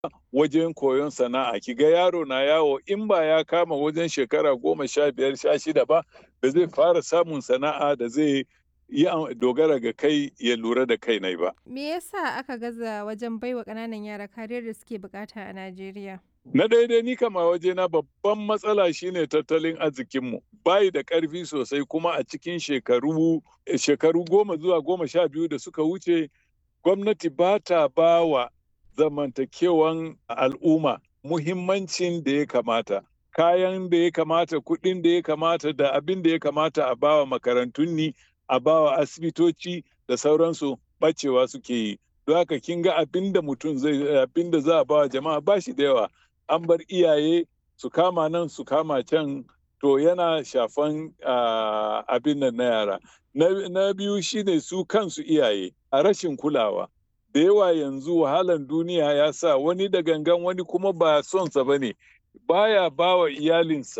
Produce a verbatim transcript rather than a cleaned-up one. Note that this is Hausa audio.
wajen koyon sana'a. Ki ga yaro na yawo in ba ya kama wajen shekara goma sha biyar sha shida ba da zai fara samun sana'a da zai yi dogara ga kai ya lura da kai nai ba. Me yasa aka gaza wajen baiwa ƙananan yara kariyar da suke bukata a Najeriya? Na daidai ni kama wajena babban matsala shine tattalin arzikinmu bayi da ƙarfi sosai kuma a cikin shekaru shekaru goma zuwa goma sha biyu da suka wuce gwamnati ba ta ba wa zamantakewan al'umma muhimmancin da ya kamata. Kayan da ya kamata, kuɗin da ya kamata da abin da ya kamata a bawa makarantun ni, a bawa asibitoci da sauransu ɓacewa suke yi. Don haka kin ga abin da mutum zai abin da za a bawa jama'a ba shi da yawa. An bar iyaye su kama nan su kama can to yana shafan uh, abin nan na yara. Na, na biyu shine su kansu iyaye a rashin kulawa. Da yawa yanzu wahalan duniya ya sa wani da gangan wani kuma ba sonsa ba ne baya ba wa iyalinsa